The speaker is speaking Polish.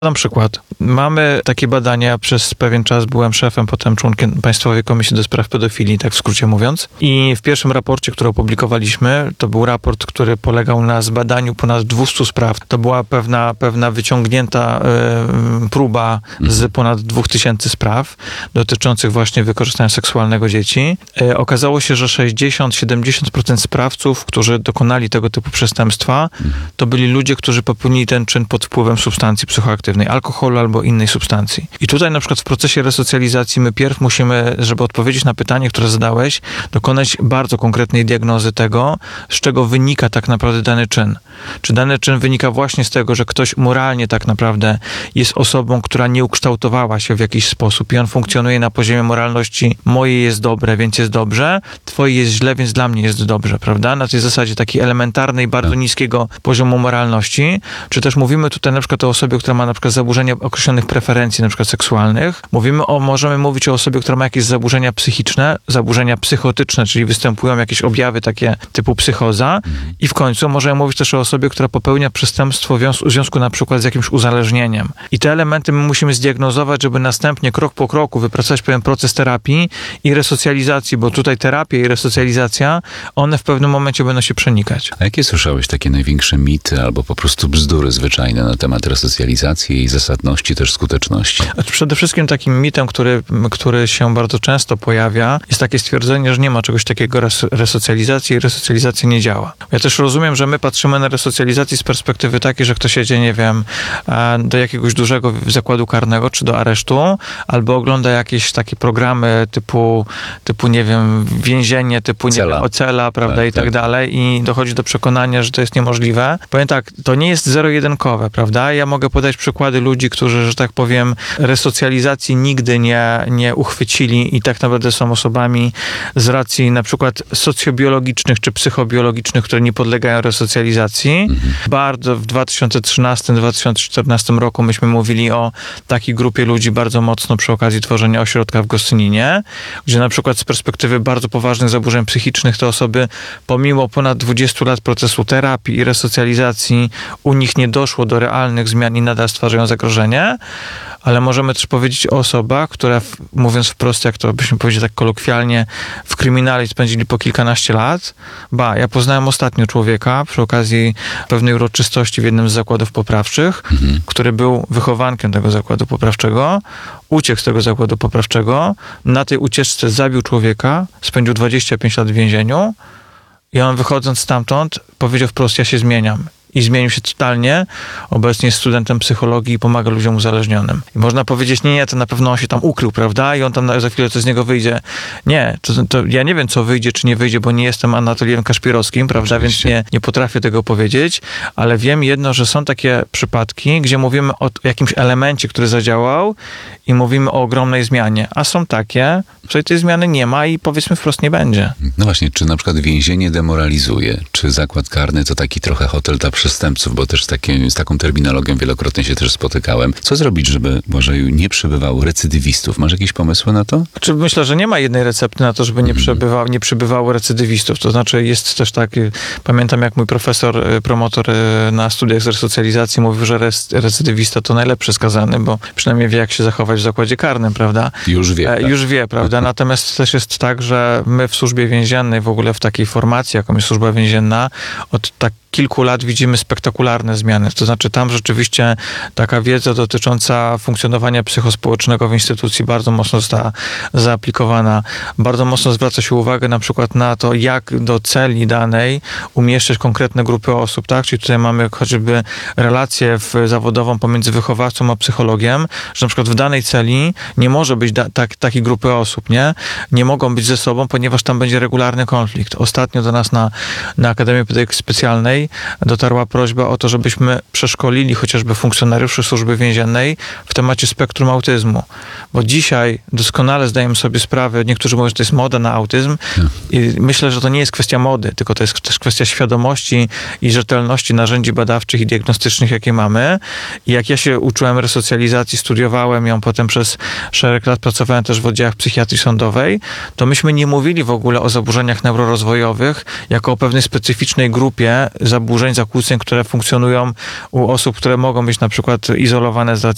Dam przykład. Mamy takie badania, przez pewien czas byłem szefem, potem członkiem Państwowej Komisji do Spraw Pedofilii, tak w skrócie mówiąc. I w pierwszym raporcie, który opublikowaliśmy, to był raport, który polegał na zbadaniu ponad 200 spraw. To była pewna wyciągnięta próba z ponad 2000 spraw dotyczących właśnie wykorzystania seksualnego dzieci. Okazało się, że 60-70% sprawców, którzy dokonali tego typu przestępstwa, to byli ludzie, którzy popełnili ten czyn pod wpływem substancji psychoaktywnej, alkoholu albo innej substancji. I tutaj na przykład w procesie resocjalizacji my pierw musimy, żeby odpowiedzieć na pytanie, które zadałeś, dokonać bardzo konkretnej diagnozy tego, z czego wynika tak naprawdę dany czyn. Czy dany czyn wynika właśnie z tego, że ktoś moralnie tak naprawdę jest osobą, która nie ukształtowała się w jakiś sposób i on funkcjonuje na poziomie moralności: moje jest dobre, więc jest dobrze, twoje jest źle, więc dla mnie jest dobrze, prawda? Na tej zasadzie takiej elementarnej, bardzo niskiego poziomu moralności. Czy też mówimy tutaj na przykład o osobie, która ma na przykład zaburzenia określonych preferencji, na przykład seksualnych. Możemy mówić o osobie, która ma jakieś zaburzenia psychiczne, zaburzenia psychotyczne, czyli występują jakieś objawy takie typu psychoza. I w końcu możemy mówić też o osobie, która popełnia przestępstwo w związku na przykład z jakimś uzależnieniem. I te elementy my musimy zdiagnozować, żeby następnie krok po kroku wypracować pewien proces terapii i resocjalizacji, bo tutaj terapia i resocjalizacja, one w pewnym momencie będą się przenikać. A jakie słyszałeś takie największe mity albo po prostu bzdury zwyczajne na temat resocjalizacji, jej zasadności, też skuteczności? Przede wszystkim takim mitem, który się bardzo często pojawia, jest takie stwierdzenie, że nie ma czegoś takiego resocjalizacji i resocjalizacja nie działa. Ja też rozumiem, że my patrzymy na resocjalizację z perspektywy takiej, że ktoś jedzie, nie wiem, do jakiegoś dużego zakładu karnego, czy do aresztu, albo ogląda jakieś takie programy typu nie wiem, więzienie, typu Ocela, prawda, i tak dalej, i dochodzi do przekonania, że to jest niemożliwe. Powiem tak, to nie jest zero-jedynkowe, prawda? Ja mogę podać przykłady ludzi, którzy, że tak powiem, resocjalizacji nigdy nie uchwycili i tak naprawdę są osobami z racji na przykład socjobiologicznych czy psychobiologicznych, które nie podlegają resocjalizacji. Bardzo w 2013-2014 roku myśmy mówili o takiej grupie ludzi bardzo mocno przy okazji tworzenia ośrodka w Gostyninie, gdzie na przykład z perspektywy bardzo poważnych zaburzeń psychicznych te osoby pomimo ponad 20 lat procesu terapii i resocjalizacji u nich nie doszło do realnych zmian i nadal stwarzają zagrożenie, ale możemy też powiedzieć o osobach, które, mówiąc wprost, jak to byśmy powiedzieli tak kolokwialnie, w kryminale spędzili po kilkanaście lat. Ja poznałem ostatnio człowieka przy okazji pewnej uroczystości w jednym z zakładów poprawczych, który był wychowankiem tego zakładu poprawczego, uciekł z tego zakładu poprawczego, na tej ucieczce zabił człowieka, spędził 25 lat w więzieniu i on, wychodząc stamtąd, powiedział wprost: ja się zmieniam. I zmienił się totalnie. Obecnie jest studentem psychologii i pomaga ludziom uzależnionym. I można powiedzieć, nie, to na pewno on się tam ukrył, prawda? I on tam za chwilę coś z niego wyjdzie. Nie, to ja nie wiem, co wyjdzie, czy nie wyjdzie, bo nie jestem Anatoliem Kaszpirowskim, prawda? Oczywiście. Więc nie potrafię tego powiedzieć, ale wiem jedno, że są takie przypadki, gdzie mówimy o jakimś elemencie, który zadziałał i mówimy o ogromnej zmianie. A są takie, w której tej zmiany nie ma i powiedzmy wprost nie będzie. No właśnie, czy na przykład więzienie demoralizuje? Czy zakład karny to taki trochę hotel dla przestępców, bo też z taką terminologią wielokrotnie się też spotykałem. Co zrobić, żeby, Błażeju, nie przybywało recydywistów? Masz jakieś pomysły na to? Myślę, że nie ma jednej recepty na to, żeby nie przybywało recydywistów. To znaczy jest też tak, pamiętam jak mój profesor, promotor na studiach z resocjalizacji mówił, że recydywista to najlepszy skazany, bo przynajmniej wie, jak się zachować w zakładzie karnym, prawda? Już wie. Tak? Już wie, prawda? Natomiast też jest tak, że my w służbie więziennej, w ogóle w takiej formacji, jaką jest służba więzienna, od kilku lat widzimy spektakularne zmiany. To znaczy tam rzeczywiście taka wiedza dotycząca funkcjonowania psychospołecznego w instytucji bardzo mocno została zaaplikowana. Bardzo mocno zwraca się uwagę na przykład na to, jak do celi danej umieszczać konkretne grupy osób, tak? Czyli tutaj mamy choćby relację zawodową pomiędzy wychowawcą a psychologiem, że na przykład w danej celi nie może być takiej grupy osób, nie? Nie mogą być ze sobą, ponieważ tam będzie regularny konflikt. Ostatnio do nas na Akademii Pedagogiki Specjalnej dotarła prośba o to, żebyśmy przeszkolili chociażby funkcjonariuszy służby więziennej w temacie spektrum autyzmu. Bo dzisiaj doskonale zdajemy sobie sprawę, niektórzy mówią, że to jest moda na autyzm i myślę, że to nie jest kwestia mody, tylko to jest też kwestia świadomości i rzetelności narzędzi badawczych i diagnostycznych, jakie mamy. I jak ja się uczyłem resocjalizacji, studiowałem ją, potem przez szereg lat pracowałem też w oddziałach psychiatrii sądowej, to myśmy nie mówili w ogóle o zaburzeniach neurorozwojowych jako o pewnej specyficznej grupie zaburzeń, zakłóceń, które funkcjonują u osób, które mogą być na przykład izolowane z racji